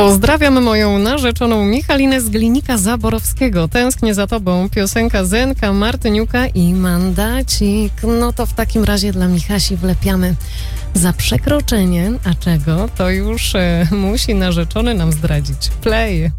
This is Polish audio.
Pozdrawiam moją narzeczoną Michalinę z Glinika Zaborowskiego. Tęsknię za tobą. Piosenka Zenka, Martyniuka i Mandacik. No to w takim razie dla Michasi wlepiamy za przekroczenie. A czego? To już musi narzeczony nam zdradzić. Play.